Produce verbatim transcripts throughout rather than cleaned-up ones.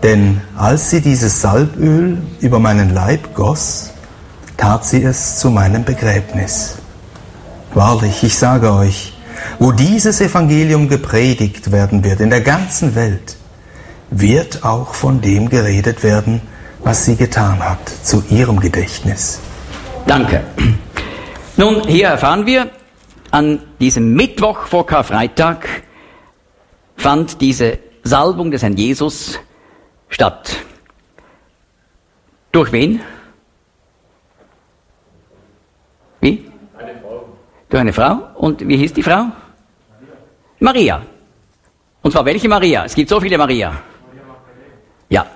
Denn als sie dieses Salböl über meinen Leib goss, tat sie es zu meinem Begräbnis. Wahrlich, ich sage euch, wo dieses Evangelium gepredigt werden wird in der ganzen Welt, wird auch von dem geredet werden, was sie getan hat, zu ihrem Gedächtnis. Danke. Nun, hier erfahren wir, an diesem Mittwoch vor Karfreitag fand diese Salbung des Herrn Jesus statt. Durch wen? Wie? Eine Frau. Durch eine Frau. Und wie hieß die Frau? Maria. Maria. Und zwar welche Maria? Es gibt so viele Maria. Ja.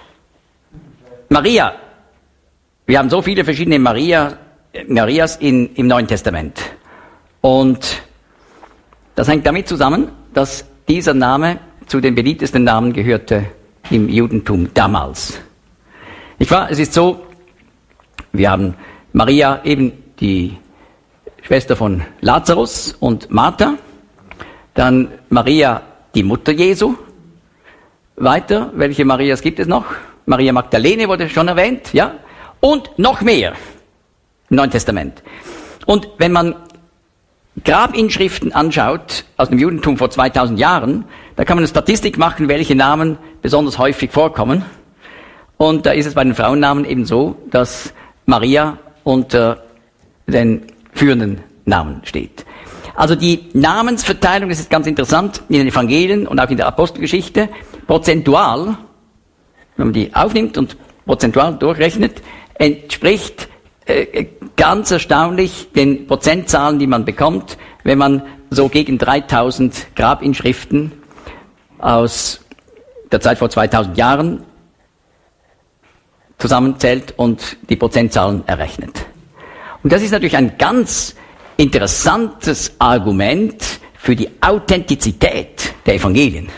Maria. Wir haben so viele verschiedene Maria, Marias in, im Neuen Testament. Und das hängt damit zusammen, dass dieser Name zu den beliebtesten Namen gehörte im Judentum damals. Nicht wahr? Es ist so, wir haben Maria, eben die Schwester von Lazarus und Martha, dann Maria, die Mutter Jesu. Weiter, welche Marias gibt es noch? Maria Magdalene wurde schon erwähnt, ja? Und noch mehr im Neuen Testament. Und wenn man Grabinschriften anschaut aus dem Judentum vor zweitausend Jahren, da kann man eine Statistik machen, welche Namen besonders häufig vorkommen. Und da ist es bei den Frauennamen eben so, dass Maria unter den führenden Namen steht. Also die Namensverteilung, das ist ganz interessant, in den Evangelien und auch in der Apostelgeschichte, prozentual, wenn man die aufnimmt und prozentual durchrechnet, entspricht äh, ganz erstaunlich den Prozentzahlen, die man bekommt, wenn man so gegen dreitausend Grabinschriften aus der Zeit vor zweitausend Jahren zusammenzählt und die Prozentzahlen errechnet. Und das ist natürlich ein ganz interessantes Argument für die Authentizität der Evangelien.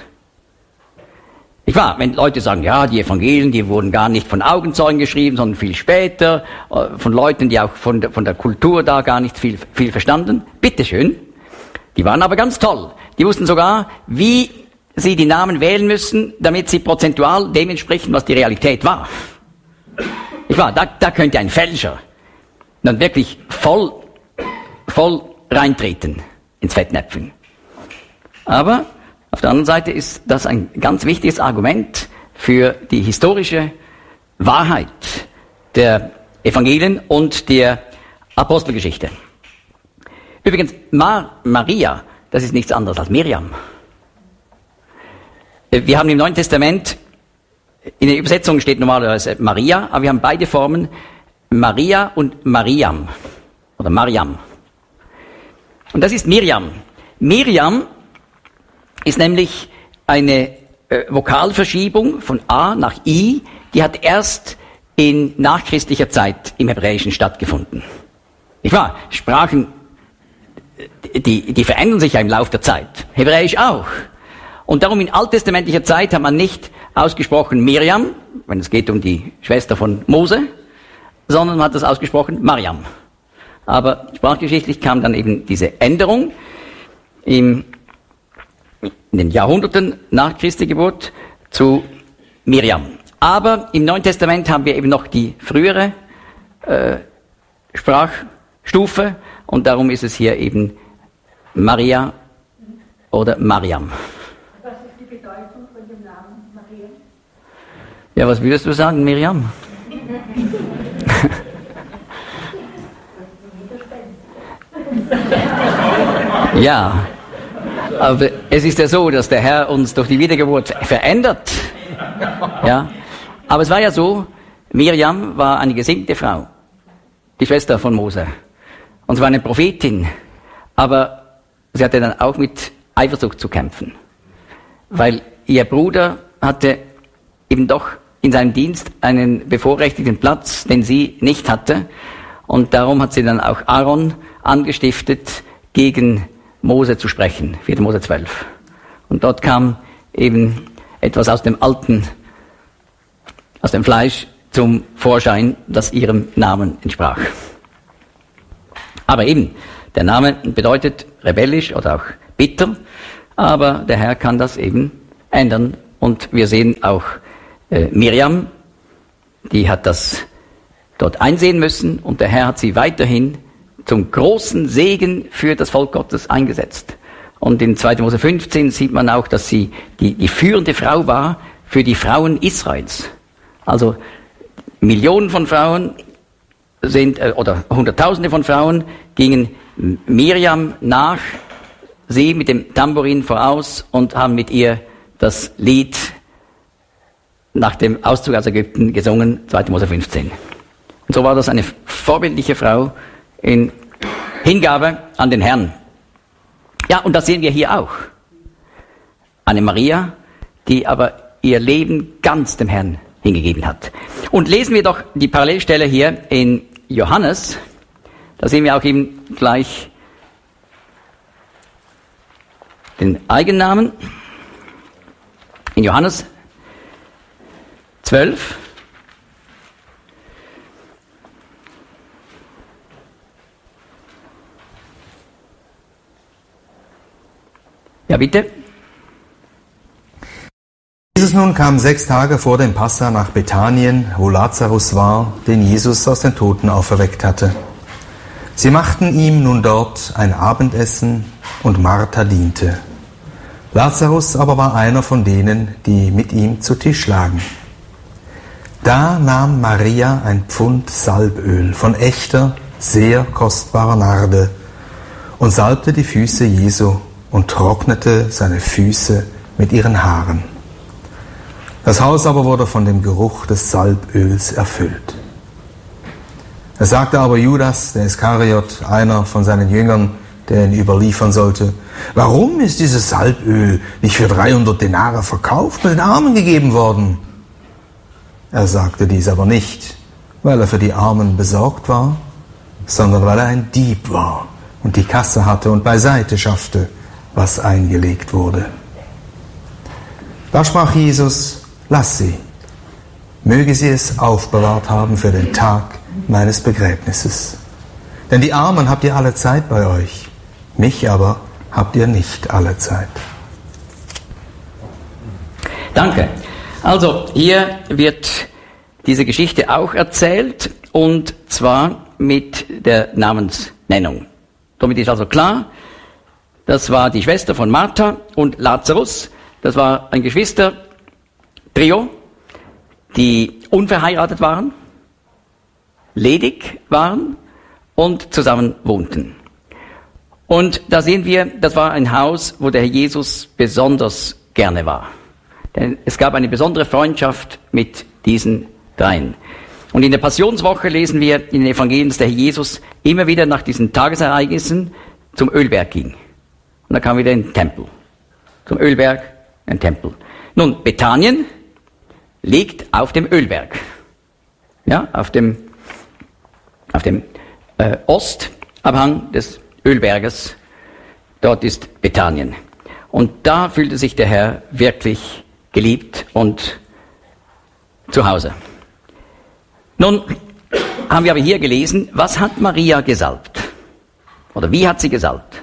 Nicht wahr? Wenn Leute sagen, ja, die Evangelien, die wurden gar nicht von Augenzeugen geschrieben, sondern viel später, von Leuten, die auch von der, von der Kultur da gar nicht viel, viel verstanden. Bitteschön. Die waren aber ganz toll. Die wussten sogar, wie sie die Namen wählen müssen, damit sie prozentual dem entsprechen, was die Realität war. Nicht wahr? Da, da könnte ein Fälscher dann wirklich voll, voll reintreten ins Fettnäpfchen. Aber auf der anderen Seite ist das ein ganz wichtiges Argument für die historische Wahrheit der Evangelien und der Apostelgeschichte. Übrigens, Mar- Maria, das ist nichts anderes als Miriam. Wir haben im Neuen Testament, in der Übersetzung steht normalerweise Maria, aber wir haben beide Formen, Maria und Mariam oder Mariam. Und das ist Miriam. Miriam ist nämlich eine äh, Vokalverschiebung von A nach I, die hat erst in nachchristlicher Zeit im Hebräischen stattgefunden. Nicht wahr? Sprachen, die, die verändern sich ja im Laufe der Zeit. Hebräisch auch. Und darum in alttestamentlicher Zeit hat man nicht ausgesprochen Miriam, wenn es geht um die Schwester von Mose, sondern man hat das ausgesprochen Mariam. Aber sprachgeschichtlich kam dann eben diese Änderung im, in den Jahrhunderten nach Christi Geburt zu Miriam. Aber im Neuen Testament haben wir eben noch die frühere äh, Sprachstufe und darum ist es hier eben Maria oder Mariam. Was ist die Bedeutung von dem Namen Maria? Ja, was würdest du sagen, Miriam? Ja, aber es ist ja so, dass der Herr uns durch die Wiedergeburt verändert. Ja, aber es war ja so, Miriam war eine gesegnete Frau, die Schwester von Mose. Und sie war eine Prophetin, aber sie hatte dann auch mit Eifersucht zu kämpfen. Weil ihr Bruder hatte eben doch in seinem Dienst einen bevorrechtigten Platz, den sie nicht hatte. Und darum hat sie dann auch Aaron angestiftet, gegen Mose zu sprechen, vierter Mose zwölf. Und dort kam eben etwas aus dem Alten, aus dem Fleisch zum Vorschein, das ihrem Namen entsprach. Aber eben, der Name bedeutet rebellisch oder auch bitter, aber der Herr kann das eben ändern. Und wir sehen auch äh, Miriam, die hat das dort einsehen müssen und der Herr hat sie weiterhin zum großen Segen für das Volk Gottes eingesetzt. Und in zweiter Mose fünfzehn sieht man auch, dass sie die, die führende Frau war für die Frauen Israels. Also Millionen von Frauen sind, oder Hunderttausende von Frauen gingen Miriam nach, sie mit dem Tambourin voraus und haben mit ihr das Lied nach dem Auszug aus Ägypten gesungen, zweiter Mose fünfzehn. Und so war das eine vorbildliche Frau in Hingabe an den Herrn. Ja, und das sehen wir hier auch. Eine Maria, die aber ihr Leben ganz dem Herrn hingegeben hat. Und lesen wir doch die Parallelstelle hier in Johannes. Da sehen wir auch eben gleich den Eigennamen. In Johannes zwölf. Ja, bitte. Jesus nun kam sechs Tage vor dem Passa nach Bethanien, wo Lazarus war, den Jesus aus den Toten auferweckt hatte. Sie machten ihm nun dort ein Abendessen und Martha diente. Lazarus aber war einer von denen, die mit ihm zu Tisch lagen. Da nahm Maria ein Pfund Salböl von echter, sehr kostbarer Narde und salbte die Füße Jesu und trocknete seine Füße mit ihren Haaren. Das Haus aber wurde von dem Geruch des Salböls erfüllt. Er sagte aber Judas, der Iskariot, einer von seinen Jüngern, der ihn überliefern sollte: Warum ist dieses Salböl nicht für dreihundert Denare verkauft und den Armen gegeben worden? Er sagte dies aber nicht, weil er für die Armen besorgt war, sondern weil er ein Dieb war und die Kasse hatte und beiseite schaffte, was eingelegt wurde. Da sprach Jesus: Lass sie, möge sie es aufbewahrt haben für den Tag meines Begräbnisses. Denn die Armen habt ihr alle Zeit bei euch, mich aber habt ihr nicht alle Zeit. Danke. Also hier wird diese Geschichte auch erzählt, und zwar mit der Namensnennung. Damit ist also klar, das war die Schwester von Martha und Lazarus. Das war ein Geschwister-Trio, die unverheiratet waren, ledig waren und zusammen wohnten. Und da sehen wir, das war ein Haus, wo der Herr Jesus besonders gerne war. Denn es gab eine besondere Freundschaft mit diesen dreien. Und in der Passionswoche lesen wir in den Evangelien, dass der Herr Jesus immer wieder nach diesen Tagesereignissen zum Ölberg ging. Und dann kam er wieder in den Tempel. Zum Ölberg, in den Tempel. Nun, Bethanien liegt auf dem Ölberg. Ja, auf dem, auf dem äh, Ostabhang des Ölberges. Dort ist Bethanien. Und da fühlte sich der Herr wirklich geliebt und zu Hause. Nun haben wir aber hier gelesen, was hat Maria gesalbt? Oder wie hat sie gesalbt?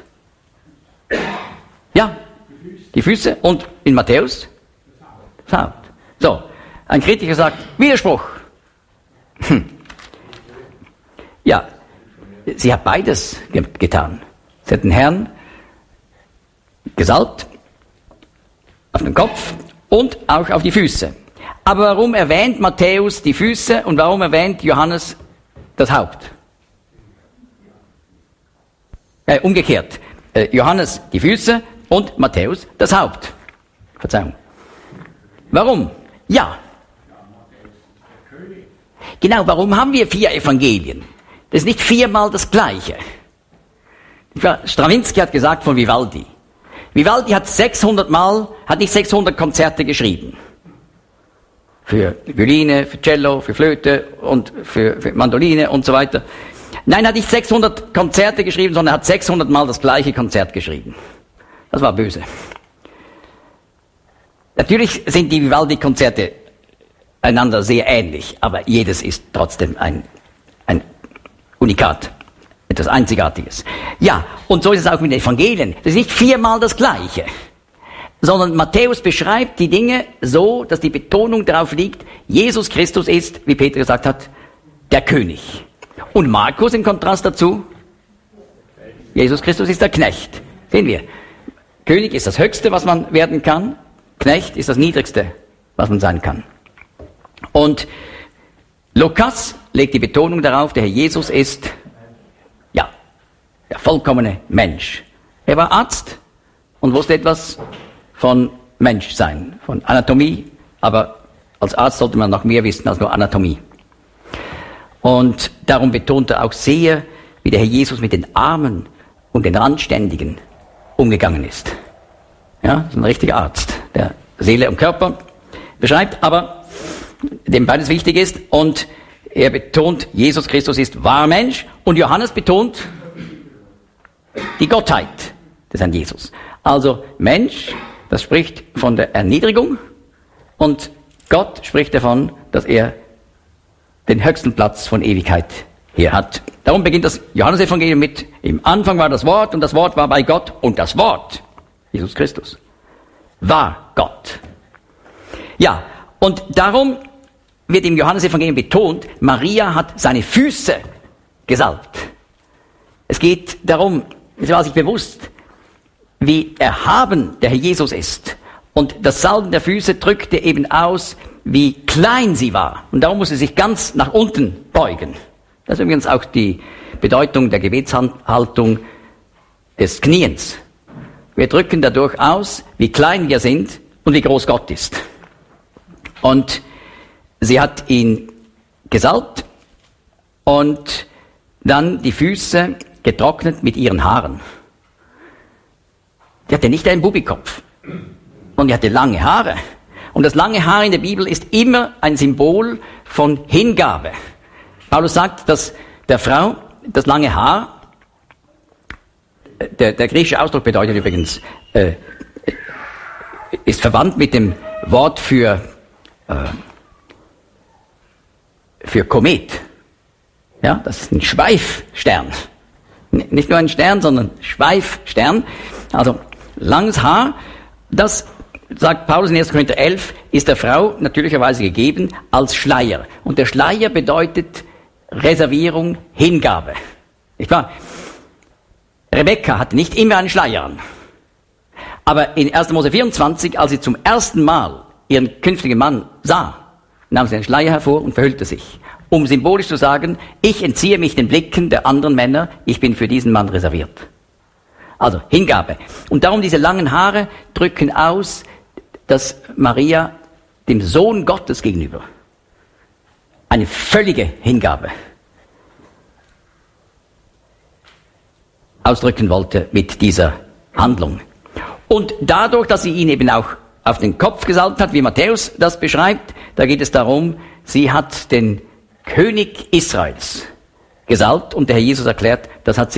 Ja, die Füße. Und in Matthäus? Das Haupt. So, ein Kritiker sagt, Widerspruch. Hm. Ja, sie hat beides ge- getan. Sie hat den Herrn gesalbt auf den Kopf und auch auf die Füße. Aber warum erwähnt Matthäus die Füße und warum erwähnt Johannes das Haupt? Äh, umgekehrt. Äh, Johannes die Füße und Matthäus das Haupt. Verzeihung. Warum? Ja. Genau, warum haben wir vier Evangelien? Das ist nicht viermal das Gleiche. Stravinsky hat gesagt von Vivaldi. Vivaldi hat sechshundert Mal, hat nicht sechshundert Konzerte geschrieben. Für Violine, für Cello, für Flöte und für, für Mandoline und so weiter. Nein, er hat nicht sechshundert Konzerte geschrieben, sondern er hat sechshundert Mal das gleiche Konzert geschrieben. Das war böse. Natürlich sind die Vivaldi-Konzerte einander sehr ähnlich, aber jedes ist trotzdem ein, ein Unikat, etwas Einzigartiges. Ja, und so ist es auch mit den Evangelien. Das ist nicht viermal das Gleiche, sondern Matthäus beschreibt die Dinge so, dass die Betonung darauf liegt, Jesus Christus ist, wie Peter gesagt hat, der König. Und Markus im Kontrast dazu, Jesus Christus ist der Knecht. Sehen wir, König ist das Höchste, was man werden kann, Knecht ist das Niedrigste, was man sein kann. Und Lukas legt die Betonung darauf, der Herr Jesus ist, ja, der vollkommene Mensch. Er war Arzt und wusste etwas von Menschsein, von Anatomie, aber als Arzt sollte man noch mehr wissen als nur Anatomie. Und darum betont er auch sehr, wie der Herr Jesus mit den Armen und den Randständigen umgegangen ist. Ja, das ist ein richtiger Arzt, der Seele und Körper beschreibt, aber dem beides wichtig ist. Und er betont, Jesus Christus ist wahrer Mensch, und Johannes betont die Gottheit des Herrn Jesus. Also Mensch, das spricht von der Erniedrigung, und Gott spricht davon, dass er den höchsten Platz von Ewigkeit her hat. Darum beginnt das Johannesevangelium mit, im Anfang war das Wort, und das Wort war bei Gott, und das Wort, Jesus Christus, war Gott. Ja, und darum wird im Johannesevangelium betont, Maria hat seine Füße gesalbt. Es geht darum, es war sich bewusst, wie erhaben der Herr Jesus ist. Und das Salben der Füße drückte eben aus, wie klein sie war. Und darum muss sie sich ganz nach unten beugen. Das ist übrigens auch die Bedeutung der Gebetshaltung des Kniens. Wir drücken dadurch aus, wie klein wir sind und wie groß Gott ist. Und sie hat ihn gesalbt und dann die Füße getrocknet mit ihren Haaren. Die hatte nicht einen Bubikopf und die hatte lange Haare. Und das lange Haar in der Bibel ist immer ein Symbol von Hingabe. Paulus sagt, dass der Frau das lange Haar, der, der griechische Ausdruck bedeutet übrigens, äh, ist verwandt mit dem Wort für, äh, für Komet. Ja, das ist ein Schweifstern. N- nicht nur ein Stern, sondern Schweifstern. Also langes Haar, das, sagt Paulus in erster Korinther elf, ist der Frau natürlicherweise gegeben als Schleier. Und der Schleier bedeutet Reservierung, Hingabe. Nicht wahr? Rebekka hatte nicht immer einen Schleier an. Aber in erster Mose vierundzwanzig, als sie zum ersten Mal ihren künftigen Mann sah, nahm sie einen Schleier hervor und verhüllte sich, um symbolisch zu sagen, ich entziehe mich den Blicken der anderen Männer, ich bin für diesen Mann reserviert. Also Hingabe. Und darum diese langen Haare drücken aus, dass Maria dem Sohn Gottes gegenüber eine völlige Hingabe ausdrücken wollte mit dieser Handlung. Und dadurch, dass sie ihn eben auch auf den Kopf gesalbt hat, wie Matthäus das beschreibt, da geht es darum, sie hat den König Israels gesalbt, und der Herr Jesus erklärt, das hat sie